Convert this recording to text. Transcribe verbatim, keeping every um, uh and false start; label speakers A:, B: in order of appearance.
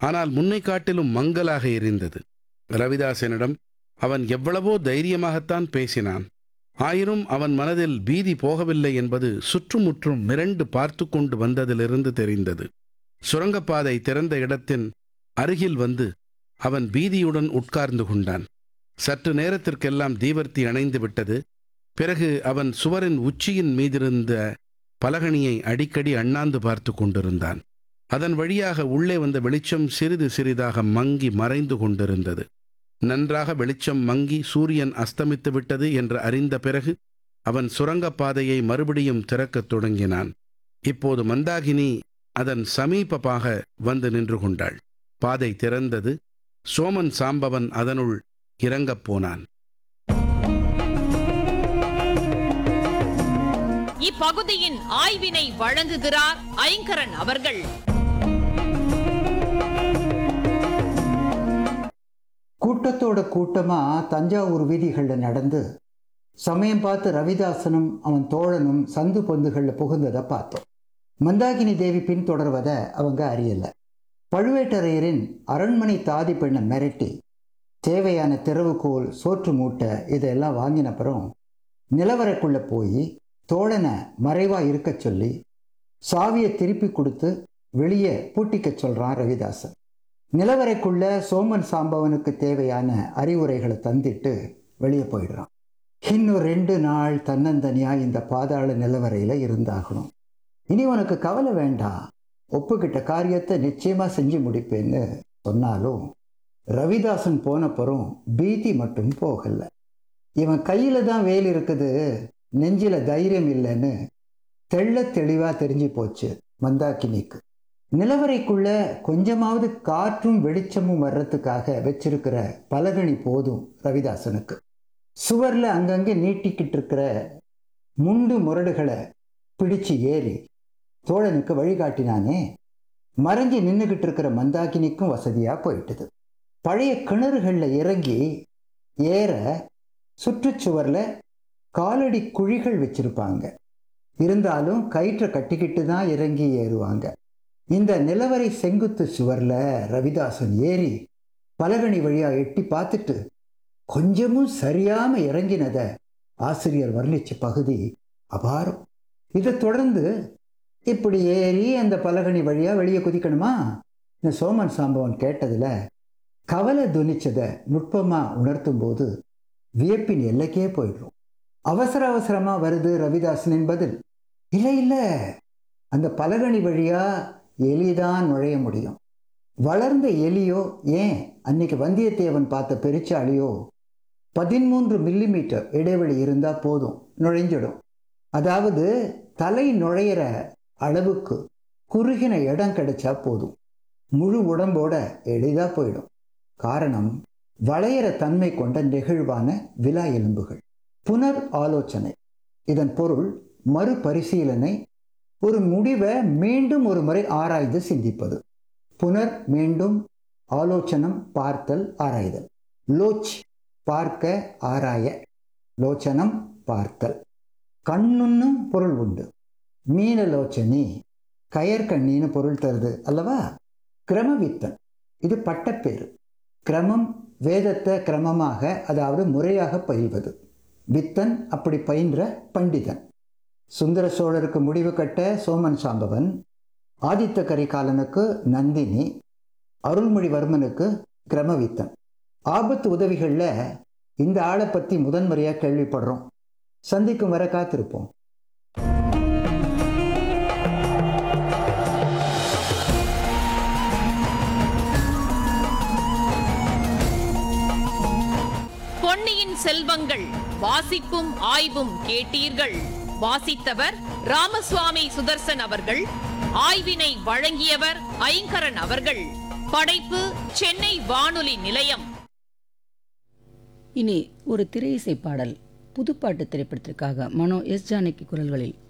A: ஆனால் முன்னை காட்டிலும் மங்கலாக இருந்தது. ரவிதாசனிடம் அவன் எவ்வளவோ தைரியமாகத்தான் பேசினான். ஆயினும் அவன் மனதில் பீதி போகவில்லை என்பது சுற்றுமுற்றும் மிரண்டு பார்த்து கொண்டு வந்ததிலிருந்து தெரிந்தது. சுரங்கப்பாதை திறந்த இடத்தின் அருகில் வந்து அவன் பீதியுடன் உட்கார்ந்து கொண்டான். சற்று நேரத்திற்கெல்லாம் தீவர்த்தி அணைந்து விட்டது. பிறகு அவன் சுவரின் உச்சியின் மீதிருந்த பலகணியை அடிக்கடி அண்ணாந்து பார்த்து கொண்டிருந்தான். அதன் வழியாக உள்ளே வந்த வெளிச்சம் சிறிது சிறிதாக மங்கி மறைந்து கொண்டிருந்தது. நன்றாக வெளிச்சம் மங்கி சூரியன் அஸ்தமித்து விட்டது என்று அறிந்த பிறகு அவன் சுரங்கப்பாதையை மறுபடியும் திறக்கத் தொடங்கினான். இப்போது மந்தாகினி அதன் சமீபமாக வந்து நின்று கொண்டாள். பாதை திறந்தது. சோமன் சாம்பவன் அதனுள் இறங்கப் போனான்.
B: இப்பகுதியின் ஆய்வினை வழங்குகிறார் ஐங்கரன் அவர்கள்.
C: கூட்டத்தோட கூட்டமா தஞ்சாவூர் வீதிகள்ல நடந்து சமயம் பார்த்து ரவிதாசனும் அவன் தோழனும் சந்து பொந்துகள்ல புகுந்ததை பார்த்தோம். மந்தாகினி தேவி பின்தொடர்வதை அவங்க அறியல. பழுவேட்டரையரின் அரண்மனை தாதி பெண்ணை மிரட்டி தேவையான திறவுகோல், சோற்று மூட்டை இதெல்லாம் வாங்கினப்புறம் நிலவரைக்குள்ள போய் தோழனை மறைவா இருக்க சொல்லி சாவியை திருப்பி கொடுத்து வெளியே பூட்டிக்க சொல்றான் ரவிதாசன். நிலவரைக்குள்ள சோமன் சாம்பவனுக்கு தேவையான அறிவுரைகளை தந்திட்டு வெளியே போயிடுறான். இன்னும் ரெண்டு நாள் தன்னந்தனியா இந்த பாதாள நிலவரையில இருந்தாகணும். இனி உனக்கு கவலை வேண்டாம், ஒப்புக்கிட்ட காரியத்தை நிச்சயமா செஞ்சு முடிப்பேன்னு சொன்னாலும் ரவிதாசன் போனப்புறம் பீதி மட்டும் போகல. இவன் கையில தான் வேல் இருக்குது, நெஞ்சில தைரியம் இல்லைன்னு தெள்ள தெளிவா தெரிஞ்சு போச்சு மந்தாகினிக்கு. நிலவரைக்குள்ள கொஞ்சமாவது காற்றும் வெளிச்சமும் வர்றதுக்காக வச்சிருக்கிற பலகணி போதும் ரவிதாசனுக்கு. சுவர்ல அங்கங்கே நீட்டிக்கிட்டு இருக்கிற முண்டு முரடுகளை பிடிச்சு ஏறி தோழனுக்கு வழிகாட்டினானே, மறைஞ்சி நின்றுகிட்டு இருக்கிற மந்தாகினிக்கும் வசதியா போயிட்டுது. பழைய கிணறுகள்ல இறங்கி ஏற சுற்றுச்சுவர்ல காலடி குழிகள் வச்சிருப்பாங்க. இருந்தாலும் கயிற்றை கட்டிக்கிட்டு தான் இறங்கி ஏறுவாங்க. இந்த நிலவரை செங்குத்து சுவர்ல ரவிதாசன் ஏறி பலகணி வழியா எட்டி பார்த்துட்டு கொஞ்சமும் சரியாம இறங்கினத ஆசிரியர் வர்ணிச்ச பகுதி அபாரம். இதை தொடர்ந்து இப்படி ஏறி அந்த பலகணி வழியா வெளியே குதிக்கணுமா? இந்த சோமன் சாம்பவன் கேட்டதுல கவலை துணிச்சதை நுட்பமா உணர்த்தும் போது வியப்பின் எல்லைக்கே போயிடும். அவசர அவசரமா வருது ரவிதாசனின் பதில். இல்லை இல்லை, அந்த பலகணி வழியா எலிதான் நுழைய முடியும். வளர்ந்த எலியோ, ஏன் அன்னைக்கு வந்தியத்தேவன் பார்த்த பெருச்சாலியோ பதிமூன்று மில்லி மீட்டர் இடைவெளி இருந்தா போதும், நுழைஞ்சிடும். அதாவது தலை நுழையிற அளவுக்கு குறுகின இடம் கிடைச்சா போதும், முழு உடம்போட எளிதா போயிடும். காரணம் வளையற தன்மை கொண்ட நெகிழ்வான விலா எலும்புகள். புனர் ஆலோசனை, இதன் பொருள் மறுபரிசீலனை, ஒரு முடிவை மீண்டும் ஒரு முறை ஆராய்ந்து சிந்திப்பது. புனர் மீண்டும், ஆலோசனம் பார்த்தல் ஆராய்தல். லோச் பார்க்க ஆராய, லோச்சனம் பார்த்தல். கண்ணுன்னும் பொருள் உண்டு. மீனலோச்சனி கயற்கண்ணின்னு பொருள் தருது அல்லவா? கிரமவித்தன், இது பட்டப்பேரு. கிரமம் வேதத்தை கிரமமாக, அதாவது முறையாக பயில்வது. வித்தன் அப்படி பயின்ற பண்டிதன். சுந்தர சோழருக்கு முடிவு கட்ட சோமன் சாம்பவன், ஆதித்த கரிகாலனுக்கு நந்தினி, அருள்மொழிவர்மனுக்கு கிரமவித்தன். ஆபத்து உதவிகளில் இந்த ஆளை பற்றி முதன்முறையாக கேள்விப்படுறோம். சந்திக்கும் வர காத்திருப்போம்.
B: பொன்னியின் செல்வங்கள் வாசிப்பும் ஆய்வும் கேட்டீர்கள். வாசித்தவர் ராமசுவாமி சுதர்சன் அவர்கள். ஆய்வினை வழங்கியவர் ஐங்கரன் அவர்கள். படைப்பு சென்னை வானொலி நிலையம்.
D: இனி ஒரு திரை இசை பாடல். புதுப்பாட்டு திரைப்படத்திற்காக மனோ எஸ் ஜானகி குரல்களில்